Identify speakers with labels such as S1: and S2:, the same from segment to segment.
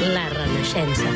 S1: La Renaixença.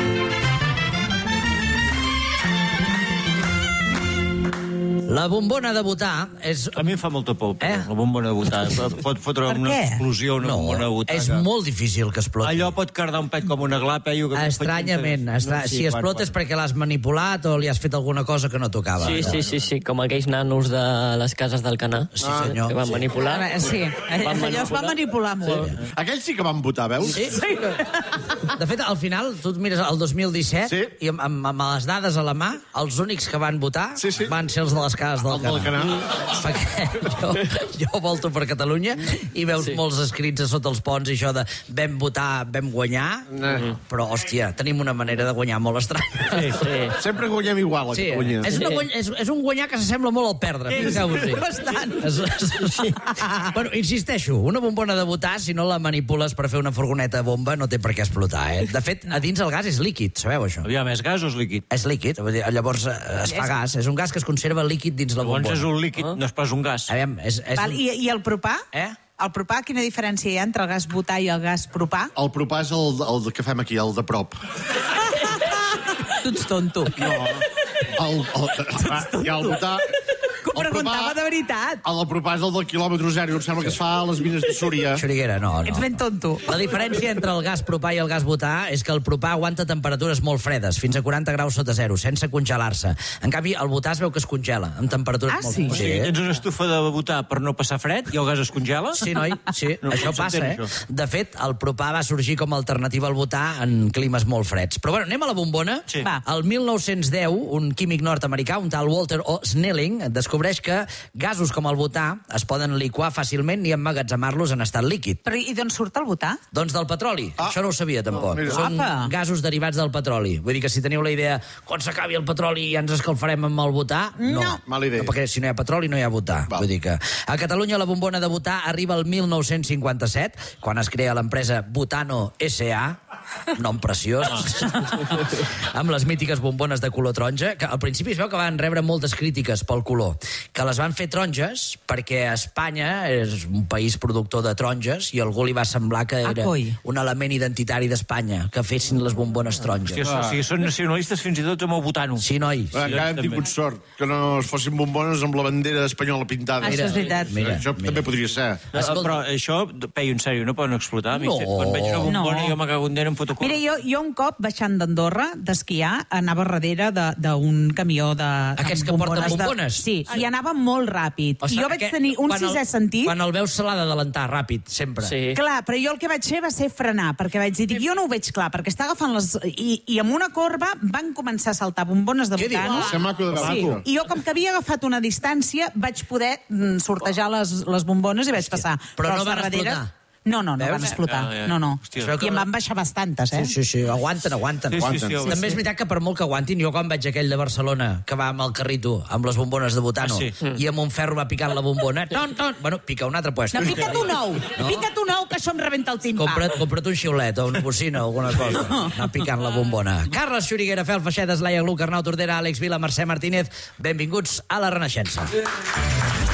S2: La bombona de votar és...
S3: A mi em fa molta por, la bombona de votar. Pot fotre una explosió, una bombona de votar.
S2: És molt difícil que exploti.
S3: Allò pot cardar un pet com una glapa.
S2: Estranyament. Si explota és perquè l'has manipulat o li has fet alguna cosa que no tocava.
S4: Sí, com aquells nanos de les cases del Canà.
S2: Sí, senyor.
S4: Que van manipular.
S5: Sí, allò es va manipular molt.
S6: Aquells sí que van votar, veus?
S2: Sí. De fet, al final, tu et mires el 2017 i amb les dades a la mà, els únics que van votar van ser els de les cases del Canà. Perquè jo volto per Catalunya i veus molts escrits a sota els ponts i això de vam votar, vam guanyar, però, hòstia, tenim una manera de guanyar molt estranya.
S6: Sempre guanyem igual a Catalunya.
S2: És un guanyar que s'assembla molt al perdre.
S5: Sí, bastant.
S2: Bueno, insisteixo, una bombona de votar, si no la manipules per fer una furgoneta bomba, no té per què explotar, De fet, a dins el gas és líquid, sabeu això?
S3: Aviam, és gas o és líquid?
S2: És líquid, llavors es fa gas. És un gas que es conserva líquid dins la bombona.
S3: Llavors és un líquid, no és pas un gas.
S2: Aviam,
S5: I el propà? El propà, quina diferència hi ha entre el gas butà i el gas propà?
S6: El propà és el que fem aquí, el de prop.
S5: Tu ets tonto.
S6: No, el butà...
S5: Ho preguntava de veritat.
S6: El propà és el del quilòmetre zero, em sembla que es fa a les mines de Súria.
S2: Xuriguera, no.
S5: Ets ben tonto.
S2: La diferència entre el gas propà i el gas butà és que el propà aguanta temperatures molt fredes, fins a 40 graus sota zero, sense congelar-se. En canvi, el butà es veu que es congela, amb temperatures molt fredes.
S3: O sigui, tens una estufa de butà per no passar fred i el gas es congela?
S2: Sí, noi, sí, això passa, De fet, el propà va sorgir com a alternativa al butà en climes molt freds. Però bueno, anem a la bombona.
S3: Sí.
S2: El 1910, un químic nord-americà, un tal Walter O. Snelling, descobreix que gasos com el butà es poden liquar fàcilment i emmagatzemar-los en estat líquid.
S5: Però i d'on surt el butà?
S2: Doncs del petroli. Això no ho sabia, tampoc. Són gasos derivats del petroli. Vull dir que si teniu la idea, quan s'acabi el petroli ja ens escalfarem amb el butà, no.
S6: Mala idea.
S2: Perquè si no hi ha petroli no hi ha butà. Vull dir que a Catalunya la bombona de butà arriba al 1957, quan es crea l'empresa Butano S.A., nom preciós, amb les mítiques bombones de color taronja, que al principi es veu que van rebre moltes crítiques pel color, que les van fer taronges perquè Espanya és un país productor de taronges i a algú li va semblar que era un element identitari d'Espanya, que fessin les bombones taronges.
S3: O sigui, són nacionalistes fins i tot amb el Butano.
S2: Sí, noi.
S6: Encara hem tingut sort que no es fossin bombones amb la bandera espanyola pintada.
S5: Això és veritat.
S6: Això també podria ser.
S3: Però això, peio, en sèrio, no poden explotar?
S2: No.
S3: Quan veig una bombona jo me cago en dent, em foto cor.
S5: Mira, jo un cop, baixant d'Andorra, d'esquiar, anava darrere d'un camió de...
S2: Aquests que porten bombones?
S5: Sí, i anava molt ràpid. I jo vaig tenir un sisè sentit...
S2: Quan el veus se l'ha d'adelantar ràpid, sempre.
S4: Sí.
S5: Clar, però jo el que vaig fer va ser frenar, perquè vaig dir, jo no ho veig clar, perquè està agafant les... I amb una corba van començar a saltar bombones de butano.
S6: Sembla que
S5: Sí. I jo, com que havia agafat una distància, vaig poder sortejar les bombones i vaig passar.
S2: Però no van explotar?
S5: No van explotar. No.
S3: Hòstia.
S5: I em van baixar bastantes,
S2: Sí, aguanten. També és veritat que per molt que aguantin, jo quan veig aquell de Barcelona que va amb el carrito, amb les bombones de butano, i amb un ferro va picant la bombona, bueno, pica un altre puesto.
S5: No, pica't un ou, que això em rebenta el timpà.
S2: Compra't un xiulet o una bocina o alguna cosa. Anar picant la bombona. Carles Xuriguera, Fel Feixedes, Laia Gluc, Arnau Tordera, Àlex Vila, Mercè Martínez, benvinguts a La Renaixença.